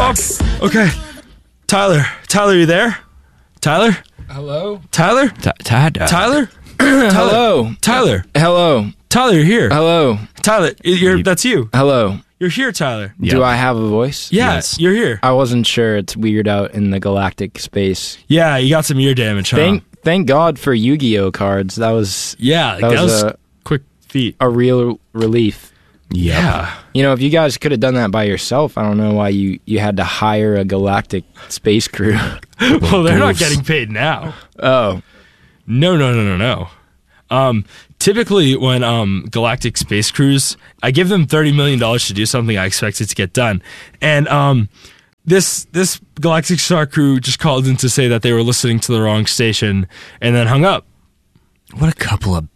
Oh, okay. Tyler, you there? Tyler? Hello? Tyler? Tyler? Hello? Tyler? Hello? Tyler, you're here. Hello? Tyler, that's you. Hello? You're here, Tyler. Yep. Do I have a voice? Yeah, Yes. you're here. I wasn't sure. It's weird out in the galactic space. Yeah, you got some ear damage, huh? Thank God for Yu-Gi-Oh cards. That was that was a quick feat. a real relief. Yeah. You know, if you guys could have done that by yourself, I don't know why you had to hire a galactic space crew. Well, they're not getting paid now. Oh. No. Typically, when galactic space crews, I give them $30 million to do something, I expect it to get done. And this galactic star crew just called in to say that they were listening to the wrong station and then hung up. What a couple of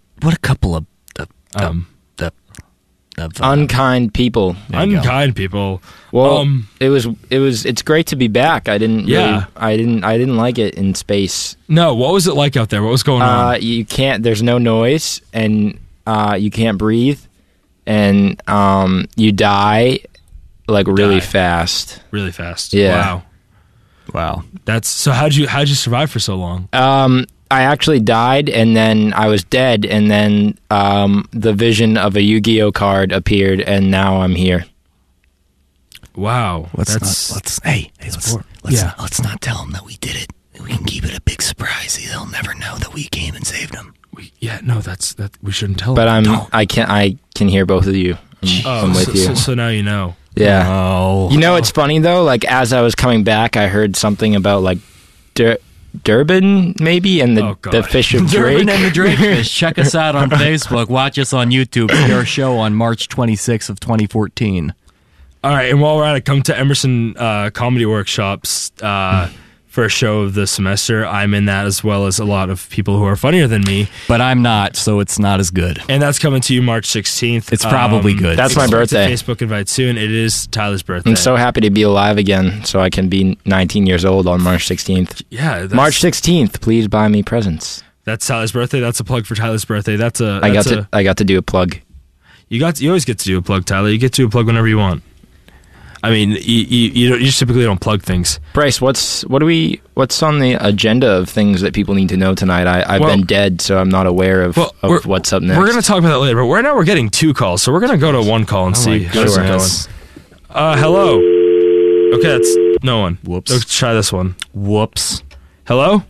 Unkind people. Unkind people. Well, it's great to be back. I didn't like it in space. No, what was it like out there? What was going on? There's no noise, and you can't breathe, and you die like really fast. Really fast. Yeah. Wow. That's so. How'd you survive for so long? I actually died, and then I was dead, and then the vision of a Yu-Gi-Oh card appeared, and now I'm here. Wow. Let's not tell them that we did it. We can keep it a big surprise. They'll never know that we came and saved them. That we shouldn't tell But them. I can hear both of you. I'm with you. So now you know. Yeah. Oh. You know, it's funny though. Like as I was coming back, I heard something about like Durban maybe, and the fish of Drake. Durban and the Drakefish. Check us out on Facebook. Watch us on YouTube. See our show on March 26th of 2014. All right, and while we're at it, come to Emerson Comedy Workshops for a show of the semester. I'm in that, as well as a lot of people who are funnier than me. But I'm not, so it's not as good. And that's coming to you March 16th. It's probably good. That's my birthday. Facebook invite soon. It is Tyler's birthday. I'm so happy to be alive again, so I can be 19 years old on March 16th. Yeah, March 16th. Please buy me presents. That's Tyler's birthday. That's a plug for Tyler's birthday. I got to do a plug. You always get to do a plug, Tyler. You get to do a plug whenever you want. I mean, you just typically don't plug things. Bryce, what's on the agenda of things that people need to know tonight? I've been dead, so I'm not aware of what's up next. We're going to talk about that later, but right now we're getting 2 calls, so we're going to go to 1 call and see how it's going. Hello. Okay, that's no one. Whoops. Let's try this one. Whoops. Hello?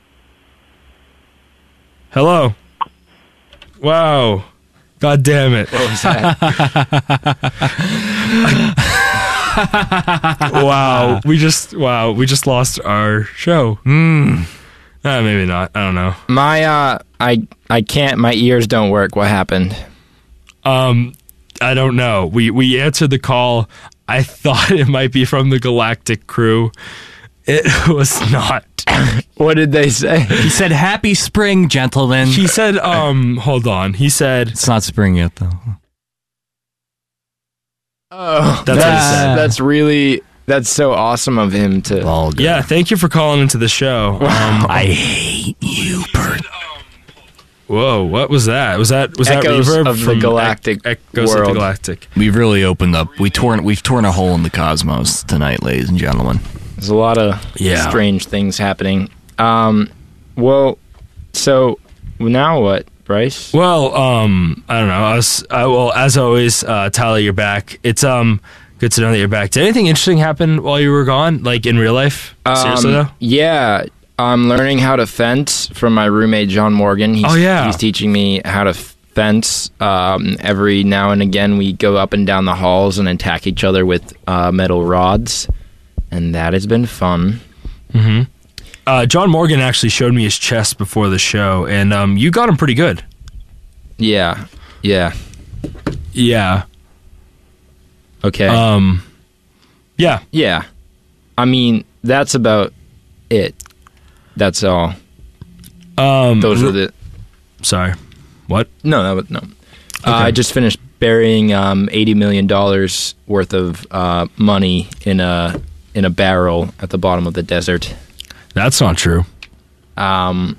Hello? Wow. God damn it. What was that? We just lost our show. Maybe not. I don't know. I can't. My ears don't work. What happened? I don't know. We answered the call. I thought it might be from the Galactic crew. It was not. What did they say? He said, "Happy spring, gentlemen." He said, hold on. He said, it's not spring yet, though. Oh, That's what he said. That's so awesome of him to. All good. Yeah, thank you for calling into the show. I hate you, Bert. Whoa, what was that? Was that Echoes reverb of the from Galactic Echoes of the world. Galactic? We've really opened up. We've torn a hole in the cosmos tonight, ladies and gentlemen. There's a lot of strange things happening. Well, so now what, Bryce? Well, I don't know. As always, Tyler, you're back. It's good to know that you're back. Did anything interesting happen while you were gone, like in real life? Seriously though? Yeah, I'm learning how to fence from my roommate John Morgan. He's teaching me how to fence. Every now and again, we go up and down the halls and attack each other with metal rods, and that has been fun. Mm-hmm. John Morgan actually showed me his chest before the show, and you got him pretty good. Yeah. Okay. Yeah. Yeah. I mean, that's about it. That's all. Those are the. Sorry. What? No. Okay. I just finished burying $80 million worth of money in a barrel at the bottom of the desert. That's not true. And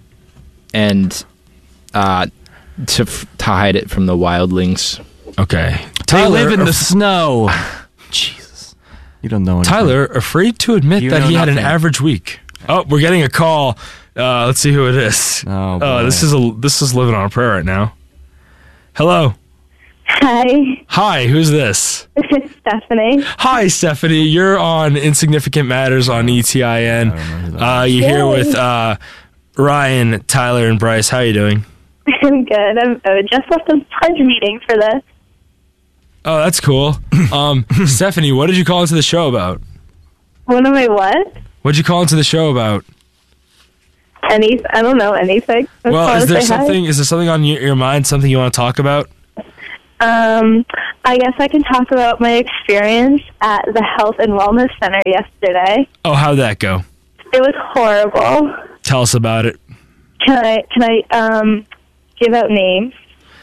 to hide it from the wildlings. Okay. They live in the snow. Jesus. You don't know anything. Tyler, afraid to admit that he had an average week. Oh, we're getting a call. Let's see who it is. Oh, this is living on a prayer right now. Hello. Hi. Hi, who's this? It's Stephanie. Hi, Stephanie. You're on Insignificant Matters on ETIN. You're here with Ryan, Tyler, and Bryce. How are you doing? I'm good. I just left a pledge meeting for this. Oh, that's cool. Stephanie, what did you call into the show about? What am I what? What did you call into the show about? I don't know anything. Well, is there something on your mind, something you want to talk about? I guess I can talk about my experience at the Health and Wellness Center yesterday. Oh, how'd that go? It was horrible. Tell us about it. Can I give out names?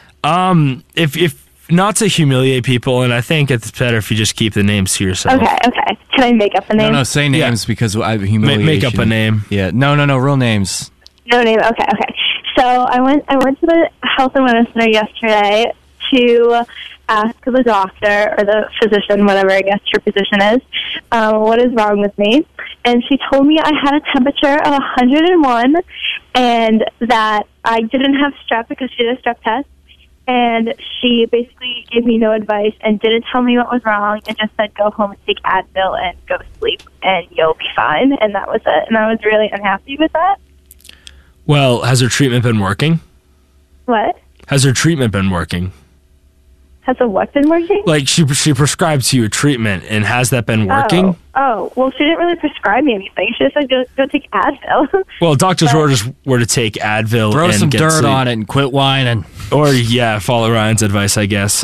If not to humiliate people, and I think it's better if you just keep the names to yourself. Okay. Can I make up a name? No, say names because I humiliation. Make up a name. Yeah, no, real names. No name. Okay. So I went to the Health and Wellness Center yesterday to ask the doctor or the physician, whatever I guess your position is, what is wrong with me. And she told me I had a temperature of 101 and that I didn't have strep because she did a strep test. And she basically gave me no advice and didn't tell me what was wrong and just said, go home and take Advil and go sleep and you'll be fine. And that was it. And I was really unhappy with that. Well, has her treatment been working? What? Has her treatment been working? Has the what been working? Like, she prescribed to you a treatment, and has that been working? Oh, well, she didn't really prescribe me anything. She just said, go take Advil. Well, doctors' orders were to take Advil Throw and some get dirt sleep. on it and quit whining. Or, follow Ryan's advice, I guess.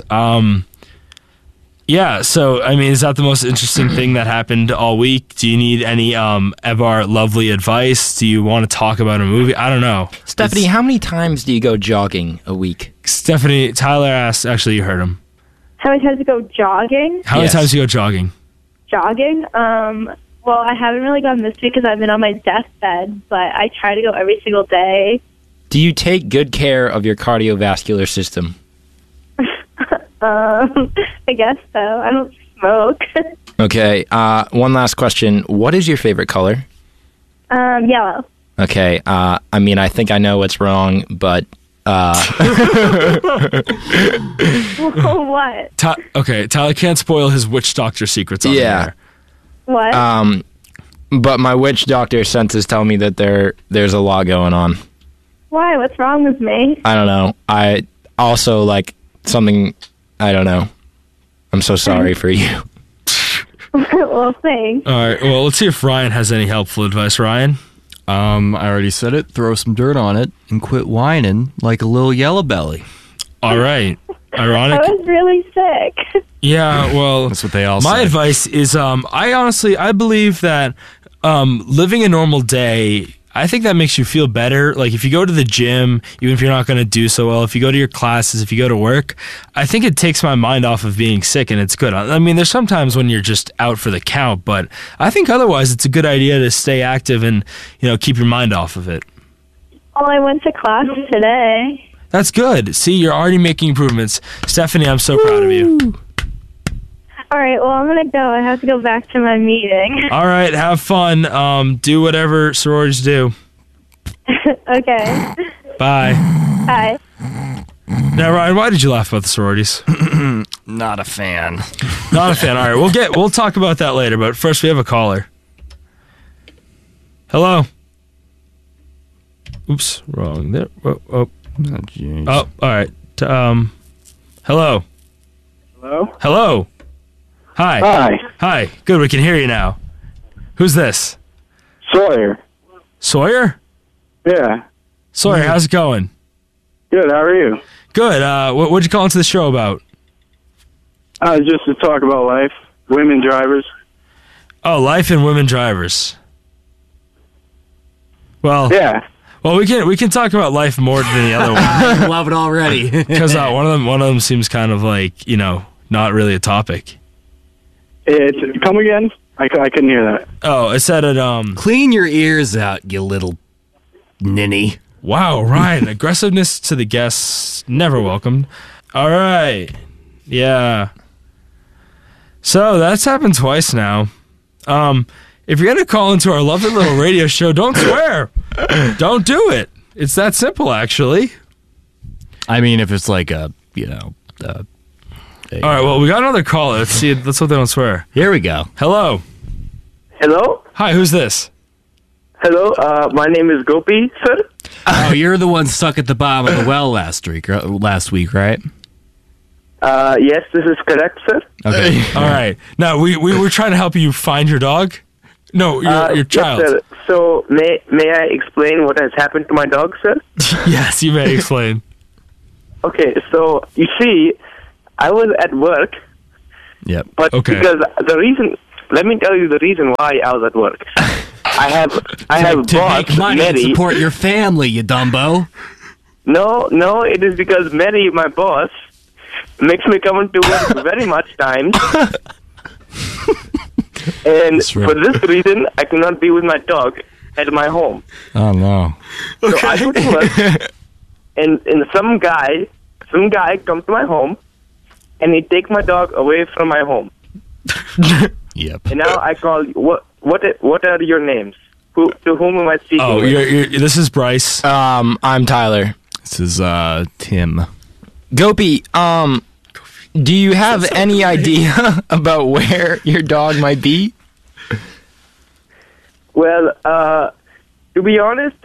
So, I mean, is that the most interesting thing that happened all week? Do you need any of our lovely advice? Do you want to talk about a movie? I don't know. Stephanie, how many times do you go jogging a week? Stephanie, Tyler asked, actually, you heard him. How many times do you go jogging? How many times do you go jogging? Jogging? Well, I haven't really gone this week because I've been on my deathbed, but I try to go every single day. Do you take good care of your cardiovascular system? I guess so. I don't smoke. Okay, one last question. What is your favorite color? Yellow. Okay, I mean, I think I know what's wrong, but... What? Okay, Tyler can't spoil his witch doctor secrets on there. What? But my witch doctor senses tell me that there's a lot going on. Why? What's wrong with me? I don't know. I also like something... I don't know. I'm so sorry for you. Well, thanks. All right. Well, let's see if Ryan has any helpful advice. Ryan? I already said it. Throw some dirt on it and quit whining like a little yellow belly. All right. Ironic. I was really sick. Yeah, well, that's what they all say. My advice is, I believe that living a normal day, I think that makes you feel better. Like, if you go to the gym, even if you're not going to do so well, if you go to your classes, if you go to work, I think it takes my mind off of being sick, and it's good. I mean, there's sometimes when you're just out for the count, but I think otherwise it's a good idea to stay active and, keep your mind off of it. Well, I went to class today. That's good. See, you're already making improvements. Stephanie, I'm so proud of you. All right, well, I'm going to go. I have to go back to my meeting. All right, have fun. Do whatever sororities do. Okay. Bye. Bye. Now, Ryan, why did you laugh about the sororities? Not a fan. Not a fan. All right, we'll talk about that later, but first we have a caller. Hello. Oops, wrong there. Oh, jeez. Oh, all right. Hello. Hello? Hello. Hi. Hi. Hi. Good, we can hear you now. Who's this? Sawyer. Sawyer? Yeah. Sawyer, how's it going? Good, how are you? Good. What'd you call into the show about? Just to talk about life. Women drivers. Oh, life and women drivers. Well, yeah. Well, we can talk about life more than the other one. I love it already. Because one of them seems kind of like, not really a topic. Come again? I couldn't hear that. Oh, it said it. Clean your ears out, you little ninny. Wow, Ryan, aggressiveness to the guests never welcomed. All right, yeah. So that's happened twice now. If you're going to call into our lovely little radio show, don't swear. Don't do it. It's that simple, actually. I mean, if it's like all right, well, we got another caller. Let's see. Let's hope they don't swear. Here we go. Hello. Hello? Hi, who's this? Hello, my name is Gopi, sir. Oh, you're the one stuck at the bottom of the well last week, right? Yes, this is correct, sir. Okay. All right. Now, we were trying to help you find your dog. No, your child. Yes, sir. So, may I explain what has happened to my dog, sir? Yes, you may explain. Okay, so, you see, I was at work. Yep. But because let me tell you the reason why I was at work. I have to boss, make money and Mary. support your family, you dumbo. No, it is because Mary, my boss, makes me come into work very much times. And for this reason, I cannot be with my dog at my home. Oh, no. So I go to work, and some guy comes to my home, and he takes my dog away from my home. Yep. And now I call you. What are your names? To whom am I speaking with? This is Bryce. I'm Tyler. This is Tim. Gopi, do you have any idea about where your dog might be? Well, to be honest,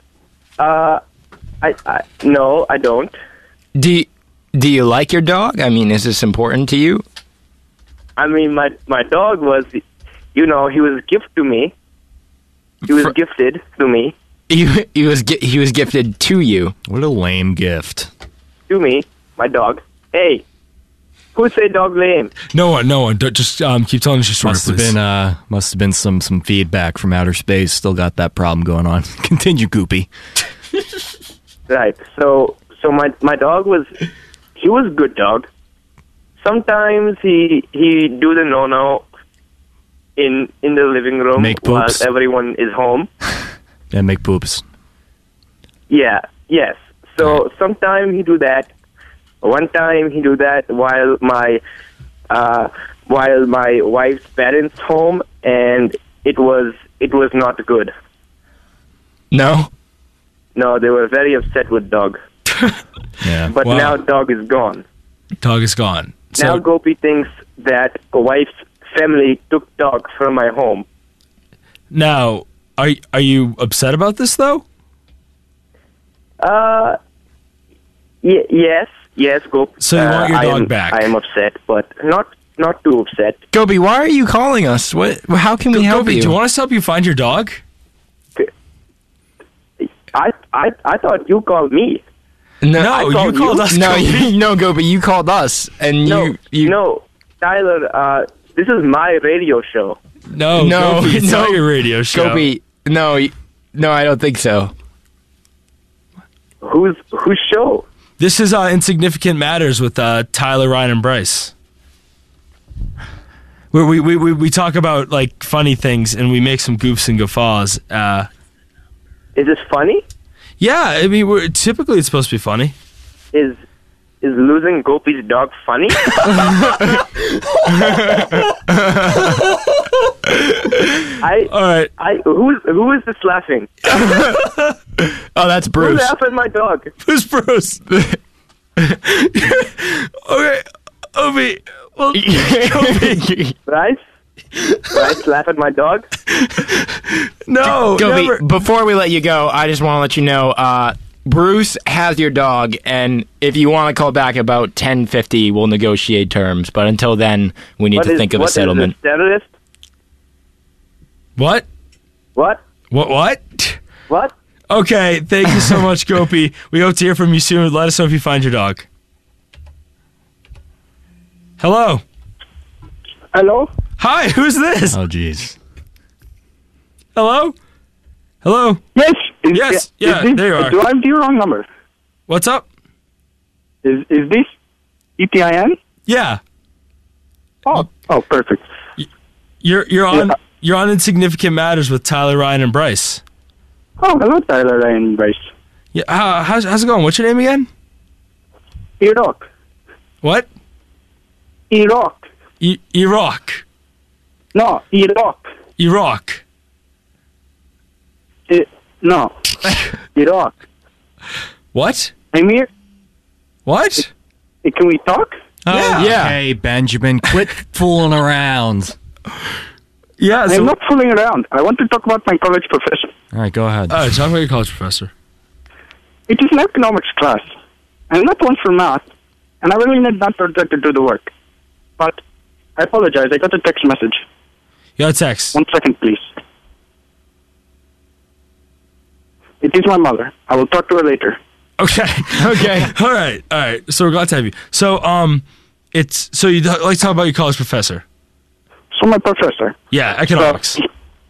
no, I don't. Do you like your dog? I mean, is this important to you? I mean, my dog was, he was gifted to me. He was gifted to me. He was gifted to you. What a lame gift. To me, my dog. Hey, who say dog lame? No one. Don't, just keep telling us your story, please. Must have been some feedback from outer space. Still got that problem going on. Continue, Goopy. Right. So my dog was a good dog. Sometimes he do the no in the living room while everyone is home. And make poops. Yeah. Yes. So sometimes he do that. One time he do that while my wife's parents home, and it was not good. No, they were very upset with dog. Yeah. But now dog is gone. Dog is gone. Now Gopi thinks that a wife's family took dog from my home. Now, are you upset about this though? Yes, Gopi. So you want your dog back? I am upset, but not too upset. Gopi, why are you calling us? What? How can we help Gopi, you? do you want us to help you find your dog? I thought you called me. No, you called us. No, Gopi, you called us, and No, Tyler. This is my radio show. No, Gopi, it's not your radio show. Gopi, no, I don't think so. Whose show? This is Insignificant Matters with Tyler, Ryan, and Bryce. We talk about like funny things and we make some goofs and guffaws. Is this funny? Yeah, I mean, typically it's supposed to be funny. Is losing Gopi's dog funny? All right. Who is this laughing? Oh, that's Bruce. Who laughed at my dog? Who's Bruce? Okay, Obi. Well, Gopi. Bryce, laugh at my dog? No, Gopi, never. before we let you go, I just want to let you know, Bruce has your dog, and if you want to call back about 10:50, we'll negotiate terms. But until then, we need to think of a settlement. Is this, terrorist? What? What? Okay, thank you so much, Gopi. We hope to hear from you soon. Let us know if you find your dog. Hello. Hi, who's this? Oh, jeez. Hello? Yes. Yeah, there you are. Do I have the wrong number? What's up? Is this EPIN? Yeah. Oh, perfect. You're on Insignificant Matters with Tyler, Ryan, and Bryce. Oh, hello, Tyler, Ryan, and Bryce. Yeah. How's it going? What's your name again? Iraq. What? Iraq. Iraq. No, Iraq. Iraq. No, Iraq. What? I'm here. What? Can we talk? Oh, Yeah. Okay, Benjamin, quit fooling around. Yeah. I'm not fooling around. I want to talk about my college professor. All right, go ahead. Talk about your college professor. It is an economics class. I'm not one for math, and I really need not to do the work. But I apologize. I got a text message. You got a text. 1 second, please. It is my mother. I will talk to her later. Okay. Okay. All right. So we're glad to have you. So you like to talk about your college professor? So my professor. Yeah, economics.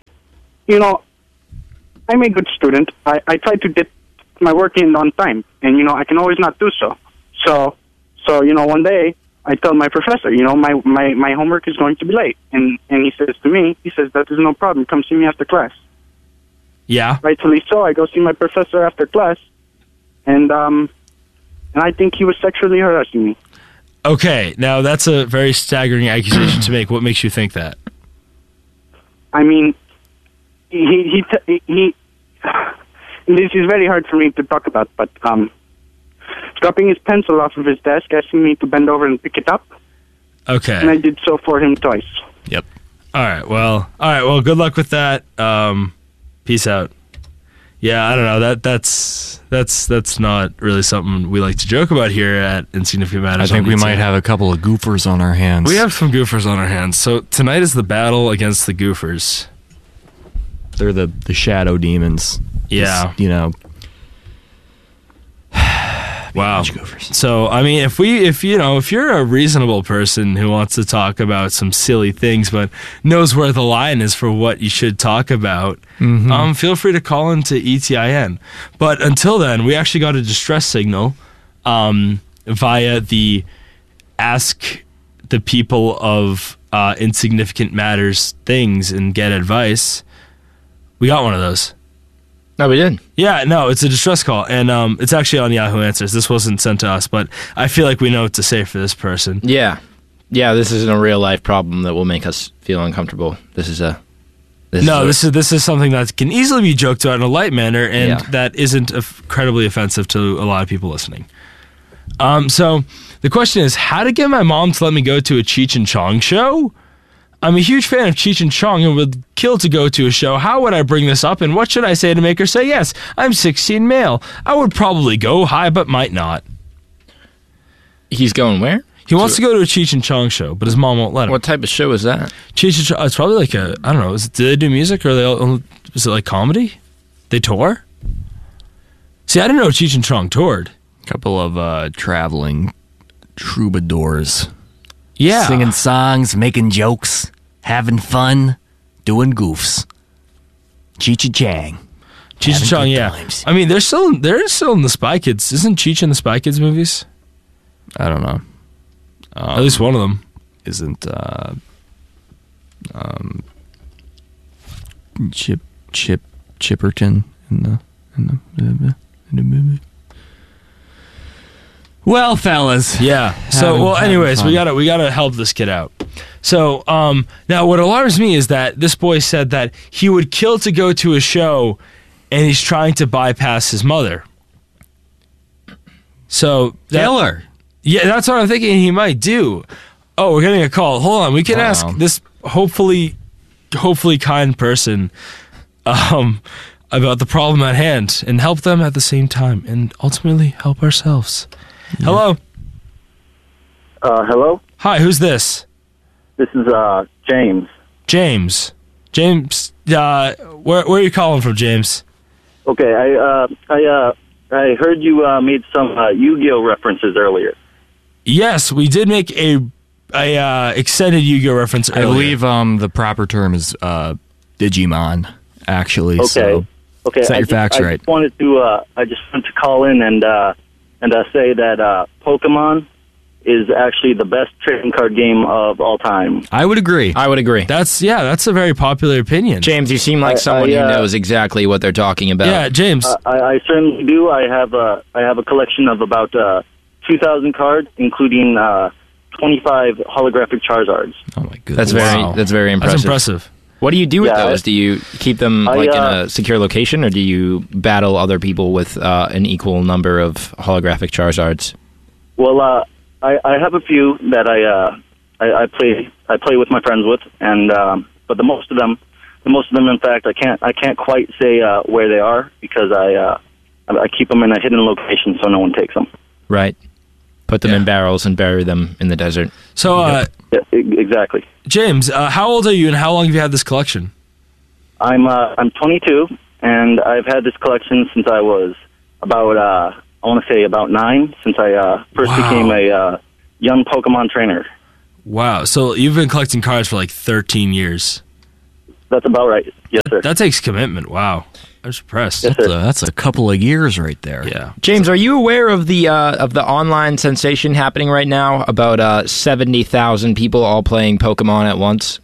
I'm a good student. I try to get my work in on time, and I can always not do so. So one day I tell my professor, my homework is going to be late, and he says to me, that is no problem. Come see me after class. Yeah. Rightfully so. I go see my professor after class, and I think he was sexually harassing me. Okay, now that's a very staggering accusation to make. What makes you think that? I mean, he this is very hard for me to talk about, but dropping his pencil off of his desk, asking me to bend over and pick it up. Okay. And I did so for him twice. Yep. All right. Well, good luck with that. Peace out. Yeah, I don't know. That's not really something we like to joke about here at Insignificant Matters. I think we might have a couple of goofers on our hands. We have some goofers on our hands. So tonight is the battle against the goofers. They're the shadow demons. Yeah. Just, wow. So I mean, if you're a reasonable person who wants to talk about some silly things but knows where the line is for what you should talk about, feel free to call into ETIN. But until then, we actually got a distress signal via the Ask the People of Insignificant Matters things and get advice. We got one of those. No, we didn't. Yeah, no, it's a distress call, and it's actually on Yahoo Answers. This wasn't sent to us, but I feel like we know what to say for this person. Yeah, this isn't a real life problem that will make us feel uncomfortable. This is something that can easily be joked about in a light manner, and that isn't incredibly offensive to a lot of people listening. So the question is, how to get my mom to let me go to a Cheech and Chong show? I'm a huge fan of Cheech and Chong and would kill to go to a show. How would I bring this up, and what should I say to make her say yes? I'm 16 male. I would probably go high, but might not. He's going where? He wants to go to a Cheech and Chong show, but his mom won't let him. What type of show is that? Cheech and Chong, it's probably like I don't know, do they do music, or is it like comedy? They tour? See, I didn't know Cheech and Chong toured. A couple of traveling troubadours. Yeah. Singing songs, making jokes, having fun, doing goofs. Cheech and Chang. Cheech and Chong, yeah. Times. I mean, they're still in the Spy Kids. Isn't Cheech in the Spy Kids movies? I don't know. At least one of them. Isn't Chipperton in the movie? Well, fellas. Yeah. So, anyways, we gotta help this kid out. So, now what alarms me is that this boy said that he would kill to go to a show, and he's trying to bypass his mother. So, Taylor. Yeah, that's what I'm thinking he might do. Oh, we're getting a call. Hold on, we can ask this hopefully kind person about the problem at hand and help them at the same time, and ultimately help ourselves. Yeah. Hello. Hello. Hi, who's this? This is James. James. Where are you calling from, James? Okay, I heard you made some Yu-Gi-Oh references earlier. Yes, we did make a extended Yu-Gi-Oh reference earlier. I believe the proper term is Digimon, actually. Okay. So set your facts right. I just wanted to call in and say that Pokemon is actually the best trading card game of all time. I would agree. That's a very popular opinion. James, you seem like someone who knows exactly what they're talking about. Yeah, James. I certainly do. I have a collection of about 2,000 cards, including 25 holographic Charizards. Oh my goodness! That's very impressive. That's impressive. What do you do with those? Do you keep them in a secure location, or do you battle other people with an equal number of holographic Charizards? Well, I have a few that I play with my friends with, and but the most of them, in fact, I can't quite say where they are because I keep them in a hidden location so no one takes them. Right. Put them in barrels and bury them in the desert. So, yeah, exactly. James, how old are you, and how long have you had this collection? I'm 22, and I've had this collection since I was about I want to say about 9, since I first became a young Pokemon trainer. Wow! So you've been collecting cards for like 13 years. That's about right. Yes, sir. That takes commitment. Wow. I'm impressed. Yes, that's a couple of years right there. Yeah. James, are you aware of the online sensation happening right now about 70,000 people all playing Pokemon at once?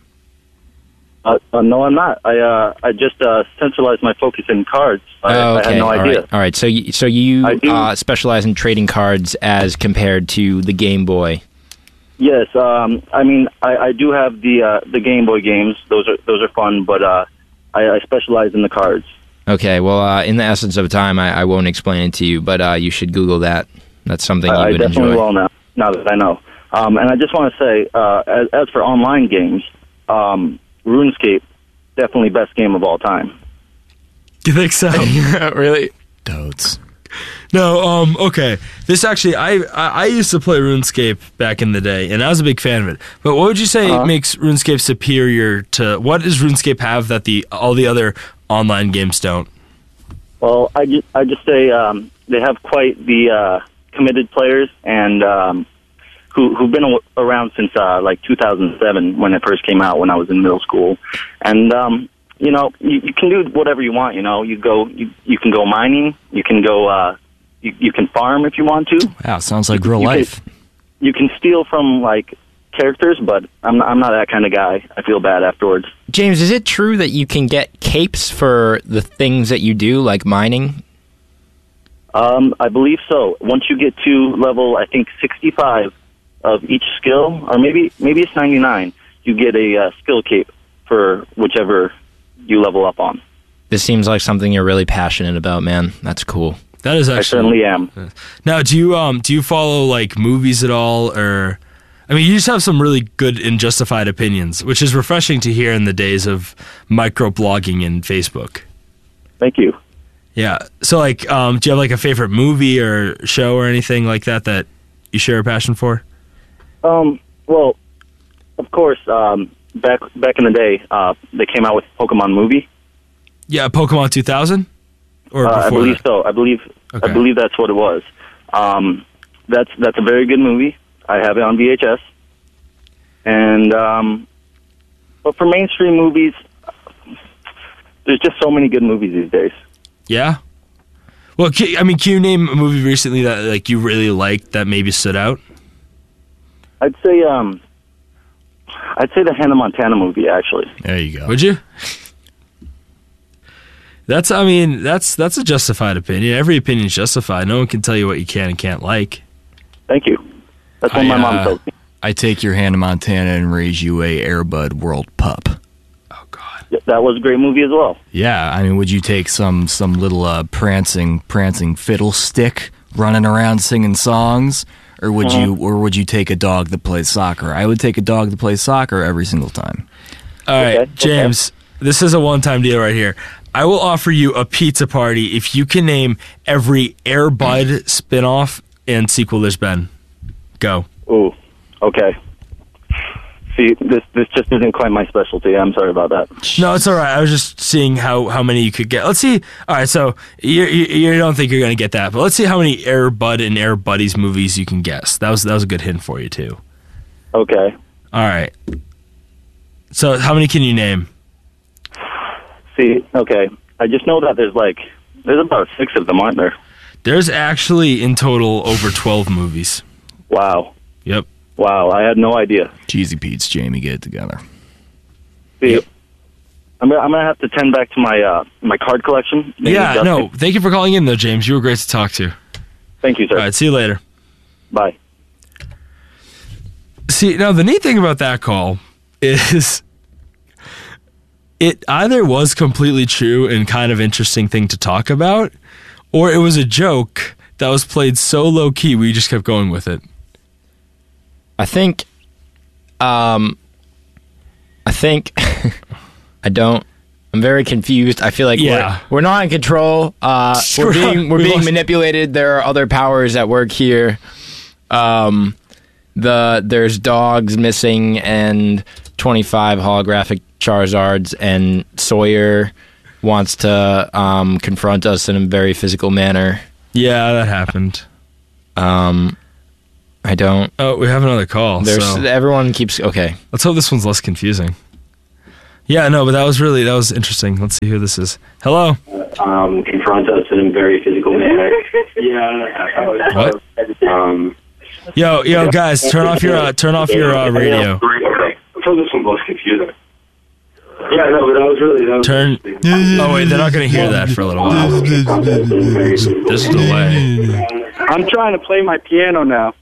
No, I'm not. I just centralized my focus in cards. I had no idea. All right. So you specialize in trading cards as compared to the Game Boy. Yes. I mean, I do have the Game Boy games. Those are fun, but I specialize in the cards. Okay, well, in the essence of time, I won't explain it to you, but you should Google that. That's something you would enjoy. I definitely will now that I know. And I just want to say, as for online games, RuneScape, definitely best game of all time. You think so? Really? Totes. No, okay. This actually, I used to play RuneScape back in the day, and I was a big fan of it. But what would you say makes RuneScape superior to, what does RuneScape have that all the other online games don't? Well, I just say they have quite the committed players, and who've been around since like 2007 when it first came out when I was in middle school, and you know, you can do whatever you want. You know, you can go mining, you can go you can farm if you want to. Wow, sounds like real life. You can steal from like characters, but I'm not that kind of guy. I feel bad afterwards. James, is it true that you can get capes for the things that you do, like mining? I believe so. Once you get to level, I think 65 of each skill, or maybe it's 99, you get a skill cape for whichever you level up on. This seems like something you're really passionate about, man. That's cool. That is actually. I certainly am. Now, do you follow like movies at all, or? I mean, you just have some really good and justified opinions, which is refreshing to hear in the days of microblogging and Facebook. Thank you. Yeah. So, like, do you have like a favorite movie or show or anything like that you share a passion for? Well, of course, back in the day, they came out with a Pokemon movie. Yeah, Pokemon 2000? Or before I believe that? so. I believe that's what it was. That's a very good movie. I have it on VHS. And but for mainstream movies, there's just so many good movies these days. Yeah. Well, can you name a movie recently that like you really liked that maybe stood out? I'd say the Hannah Montana movie, actually. There you go. Would you? That's a justified opinion. Every opinion is justified. No one can tell you what you can and can't like. Thank you. That's what my mom told me. I take your Hannah Montana and raise you a Air Bud World Pup. Oh God, that was a great movie as well. Yeah, I mean, would you take some little prancing fiddlestick running around singing songs, or would you take a dog that plays soccer? I would take a dog that plays soccer every single time. All right, James, this is a one-time deal right here. I will offer you a pizza party if you can name every Air Bud spinoff and sequel there's been. Go. Ooh, okay. See, this just isn't quite my specialty. I'm sorry about that. No, it's all right. I was just seeing how many you could get. Let's see. All right, so you don't think you're going to get that, but let's see how many Air Bud and Air Buddies movies you can guess. That was a good hint for you too. Okay. All right. So how many can you name? See, okay. I just know that there's about 6 of them, aren't there? There's actually in total over 12 movies. Wow. Yep. Wow, I had no idea. Cheesy Pete's, Jamie, get it together. See, yep. I'm gonna have to tend back to my card collection. Yeah, no. Thank you for calling in, though, James. You were great to talk to. Thank you, sir. All right, see you later. Bye. See, now the neat thing about that call is it either was completely true and kind of interesting thing to talk about, or it was a joke that was played so low key we just kept going with it. I think I'm very confused. I feel like we're not in control. We're being manipulated. There are other powers at work here. There's dogs missing and 25 holographic Charizards, and Sawyer wants to confront us in a very physical manner. Yeah, that happened. I don't. Oh, we have another call. Everyone keeps... Okay. Let's hope this one's less confusing. Yeah, no, but that was interesting. Let's see who this is. Hello? Confront us in a very physical manner. Yeah. What? Yo, guys, turn off your radio. Okay. So this one was confusing. Yeah, no, but that was really... Oh, wait, they're not going to hear that for a little while. There's a delay. I'm trying to play my piano now.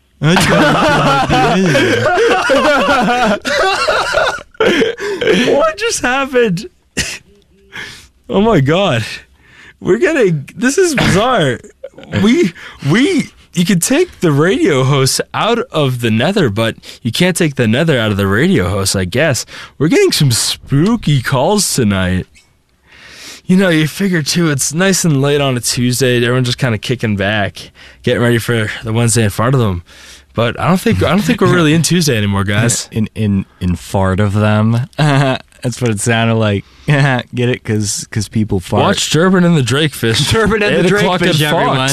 What just happened? Oh my god. This is bizarre. You can take the radio host out of the nether, but you can't take the nether out of the radio host, I guess. We're getting some spooky calls tonight. You know, you figure too, it's nice and late on a Tuesday. Everyone's just kind of kicking back, getting ready for the Wednesday in front of them. But I don't think we're really in Tuesday anymore, guys. In fart of them. That's what it sounded like. Get it? Because people fart. Watch Durbin and the Drakefish. Durbin and the Drakefish, everyone.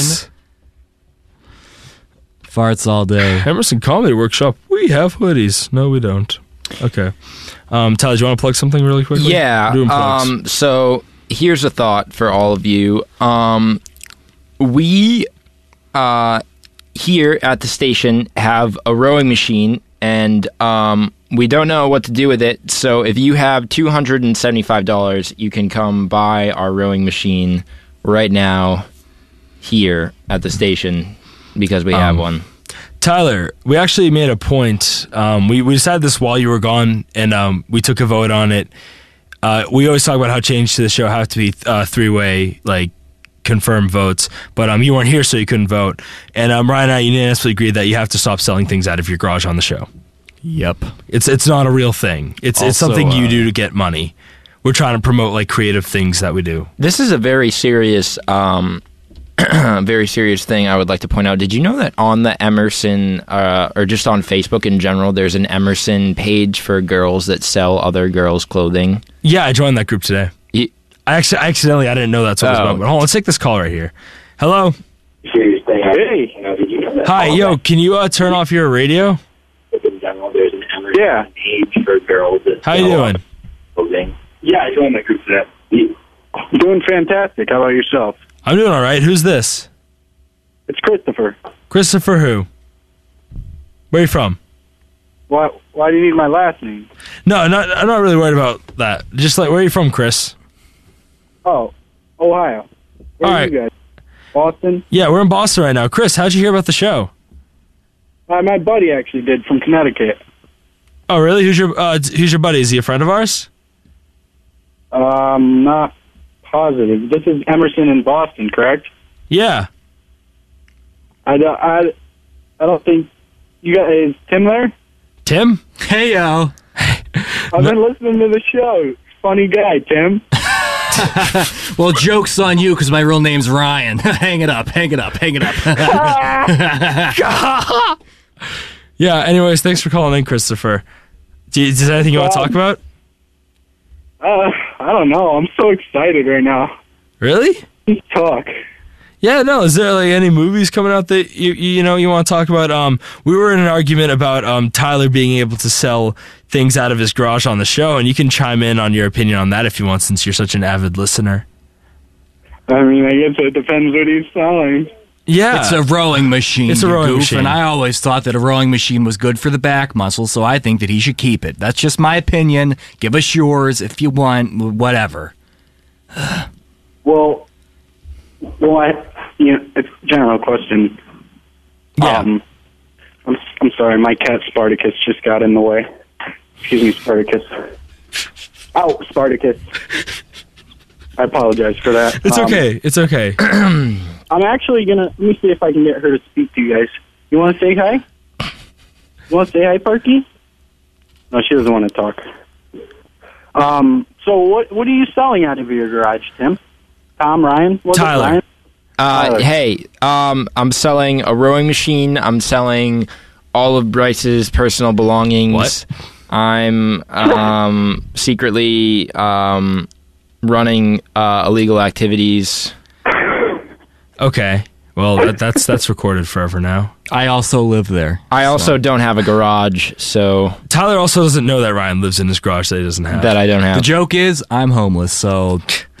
Farts all day. Emerson Comedy Workshop. We have hoodies. No, we don't. Okay. Tyler, do you want to plug something really quickly? Yeah. So here's a thought for all of you. We here at the station have a rowing machine, and we don't know what to do with it. So if you have $275, you can come buy our rowing machine right now here at the station, because we have one. Tyler, we actually made a point. We decided this while you were gone, and we took a vote on it. We always talk about how changes to the show have to be three-way, like, confirmed votes, but you weren't here, so you couldn't vote. And Ryan and I unanimously agreed that you have to stop selling things out of your garage on the show. Yep. It's not a real thing. It's something you do to get money. We're trying to promote, like, creative things that we do. This is a very serious very serious thing I would like to point out. Did you know that on the Emerson, or just on Facebook in general, there's an Emerson page for girls that sell other girls' clothing? Yeah, I joined that group today. I accidentally, I didn't know that's what it was about. But hold on, let's take this call right here. Hello? Hey. Hi, yo, can you turn off your radio? Yeah. Page for girls that How you doing? Clothing. Yeah, I joined that group today. Doing fantastic. How about yourself? I'm doing all right. Who's this? It's Christopher. Christopher who? Where are you from? Why do you need my last name? No, I'm not really worried about that. Just like, where are you from, Chris? Oh, Ohio. Where are you guys? Boston? Yeah, we're in Boston right now. Chris, how'd you hear about the show? My buddy actually did, from Connecticut. Oh, really? Who's your buddy? Is he a friend of ours? Not positive. This is Emerson in Boston, correct? Yeah. I don't think you got. Is Tim there? Tim? Hey, yo. I've been listening to the show. Funny guy, Tim. Well, joke's on you because my real name's Ryan. Hang it up. Yeah, anyways, thanks for calling in, Christopher. Is there anything you want to talk about? I don't know. I'm so excited right now. Really? Let's talk. Yeah, no. Is there like any movies coming out that you want to talk about? We were in an argument about Tyler being able to sell things out of his garage on the show, and you can chime in on your opinion on that if you want, since you're such an avid listener. I mean, I guess it depends what he's selling. Yeah. It's a rowing machine. It's a rowing machine. And I always thought that a rowing machine was good for the back muscles, so I think that he should keep it. That's just my opinion. Give us yours if you want, whatever. Well, it's a general question. Yeah. I'm sorry, my cat Spartacus just got in the way. Excuse me, Spartacus. Oh, Spartacus. I apologize for that. It's okay. It's okay. I'm actually gonna. Let me see if I can get her to speak to you guys. You want to say hi? You want to say hi, Parky? No, she doesn't want to talk. So what are you selling out of your garage, Tim? Tom, Ryan? Tyler. Ryan? Hey, I'm selling a rowing machine. I'm selling all of Bryce's personal belongings. What? I'm secretly running illegal activities. Okay. Well, that's recorded forever now. I also live there. I also don't have a garage, so Tyler also doesn't know that Ryan lives in his garage that he doesn't have. that I don't have. The joke is, I'm homeless, so